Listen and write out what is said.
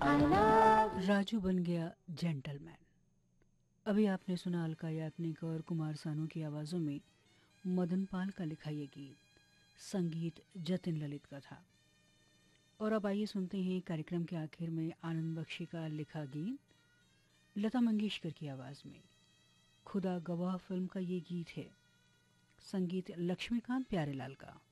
राजू बन गया जेंटलमैन। अभी आपने सुना अलका याग्निक और कुमार सानू की आवाज़ों में मदन पाल का लिखा ये गीत। संगीत जतिन ललित का था। और अब आइए सुनते हैं कार्यक्रम के आखिर में आनंद बख्शी का लिखा गीत लता मंगेशकर की आवाज़ में। खुदा गवाह फिल्म का ये गीत है। संगीत लक्ष्मीकांत प्यारेलाल का।